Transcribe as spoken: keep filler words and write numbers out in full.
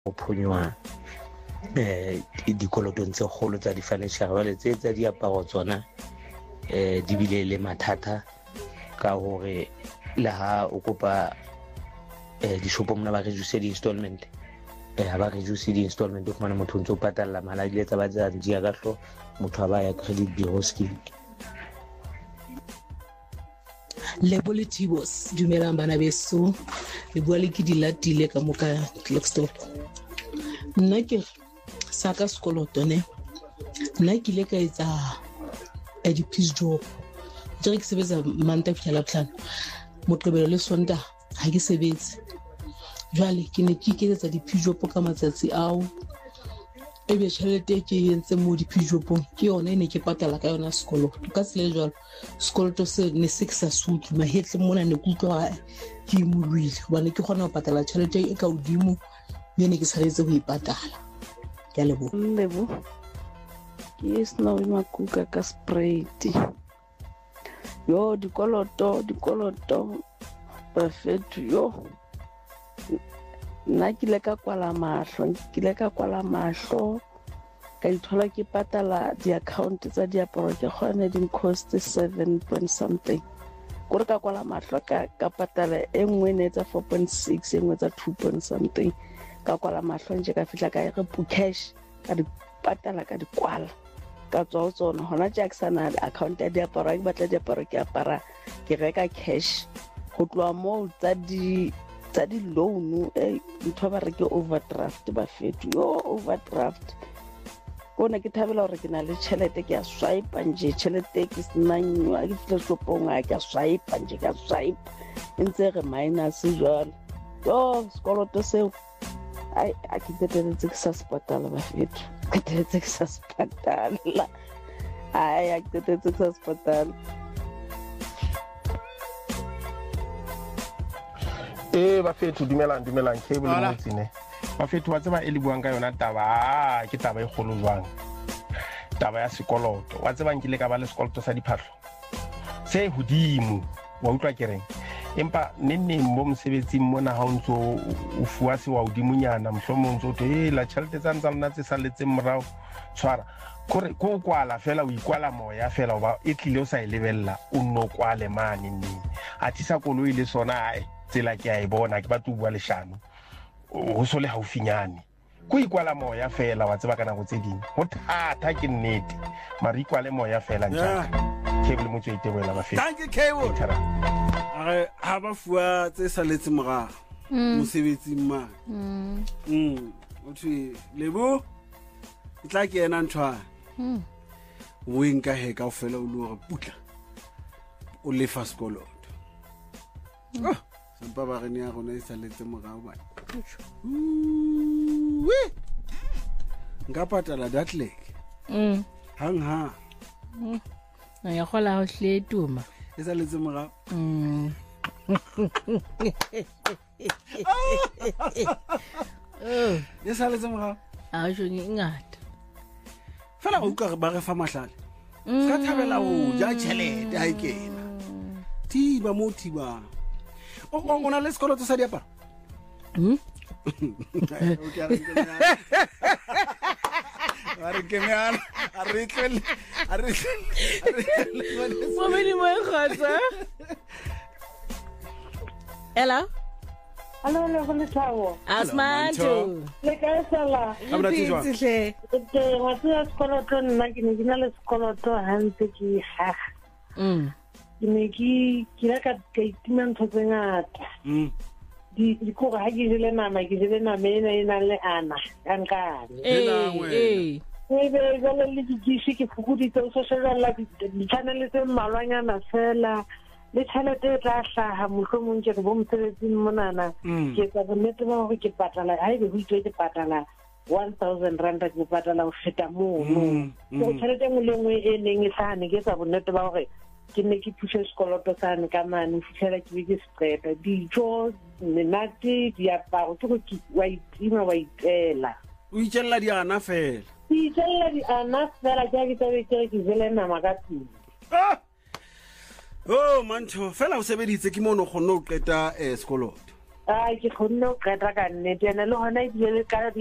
go phonywa eh dikolotong tse kgolo tsa di financial wale tse tsa diaparo tsona eh di bile le mathata ka hore la ha o kopa eh di shopo mona ba reduce di installment eh ha ba reduce di installment o khona motho ntse o patalla mala ile tsa ba tsa di ya kahlo motho ba ya credit bureau scheme. Lebo le Tibos dumelang bana beso le bua le ke di latile ka moka Clockstop nna ke sa ka sekoloto ne nna ke ile ka etsa a di peace job jere ke sebetsa manta fela plan moqebelo le sonda ha ke sebetse jwale ke ne ke iketsetsa di peace job ka matsatsi ao ebe tšhelete ke yentse mo di peace jobong ke yona ne ke patala ka yona sekoloto ka tsela jwalo sekoloto se ne se ke sa sutlu mahetle mona ne ke utlwa ke imolwile bana ke kgona go patala tšhelete e ka godimo mme ne ke tshwanetse go ipatala ke a lebo lebo ke sna o makuka ka sprite yo dikoloto dikoloto perfect yo nna ke le ka kwala mahlo ke le ka kwala mahlo ka ithola ke patala di account tsa diaparo ke gone din cost seven point something gore ka kwala mahlo ka ka patala e nngwe ne tsa four point six e nngwe tsa two point something ka kwala mahlo nje ka fitla ka re pu cash ka di patala ka di kwala ka tswa tsona hona Jackson account ya diaparo ke batla diaparo ke apara ke reka cash go tloa mo tsa di tsa di loan e ntho ba re ke overdraft ba fetu yo overdraft kona ke thabela gore ke na le tšhelete ke a swipe nje tšhelete ke senanyo a ke fitla shopong a ke a swipe nje ke a swipe ntse re minus jwalo yo sekoloto seo ai a ke teteletse ke sa sepatala ba fetu ke teteletse ke sa sepatala ai a ke teteletse ke sa sepatala. Eh ba fethu dumelang dumelang cable mo tsine ba fethu wa tseba e le buang ka yona taba ke taba e kgolo jwang taba ya sekoloto wa tseba nkile ka ba le sekoloto sa diphahlo se hodimo wa utlwa ke reng empa nenne mo mosebetsing mona ha o ntso o fuwa se wa hodimonyana mohlomong ntso to eh la tšhelete tsa ntsa lona tse saletseng morao tshwara kore ko kwala fela o ikwala moya fela ba e tlile o sa ilebella o nno kwale mane nne a tisa koloi le sona ai tsela ke a e bona ke batla bua leshano o so le haufinyane go ikwala moya fela wa tseba kana go tse ding go thata ke nnete mari kwale moya fela ntjaka cable mo tswe itebela ba fela thank you cable are ha ba fuwa tse saletse morago mosebetsi mma mm mm o thwe lebo itla ke ena ntwa mm o inka he ka o fela o lo re putla o le fa sekoloto ah sempa ba rene ya gona e saletse morao ba we nka patala that leg mm hang ha mm ya gola ho hle tuma e saletse morao mm oh e saletse morao a jo ni ngata fela go ka ba re fa mahlale ska thabela o ja tšhelete ha ikena tiba mo tiba o o na le sekoloto sa diaparo hm okay are ke me ana are tlele are tlele mo meni mo khotsa hello hello le go le tsawo asmanto le ka sala abra tijwa ke wa tsaya sekoloto nna ke ne ke na le sekoloto hantse ke ha mm ne ke ke la ka ka itimang tsengata mm di di go ga ke le mama ke le na mena ina le ana kanka eh eh e be ga le di dishi ke fukuditse social la di channel tse malwanya na fela le tšhelete tla hlaha mohlomong ke bo mosebetsing monana ke tsa bonnete ba gore ke patala ha ebe ho itwe ke patala one thousand rand ke patala ho feta moo no tšhelete ngwe le ngwe e neng e hlahane ke tsa bonnete ba gore ke ne ke phushe sekoloto sa ne ka mane fitlhela ke be ke seqeta dijo menate diaparo ke go wa itima wa itela o itjella di ana fela di itjella di ana fela ke ke tsabe ke ke zele nama ka tsela oh mantsho fela o sebeditse ke mono go no qeta eh sekoloto a ke kgonne go qeta ka nnete ene le gona ebile le